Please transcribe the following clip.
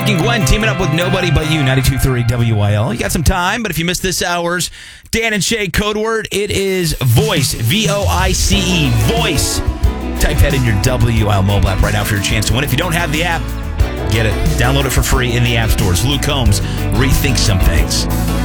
Drake and Gwen teaming up with Nobody But You, 92.3 WIL. You got some time, but if you missed this hour's Dan and Shay code word, it is VOICE, VOICE, VOICE. Type that in your WIL mobile app right now for your chance to win. If you don't have the app, get it. Download it for free in the app stores. Luke Combs, Rethink Some Things.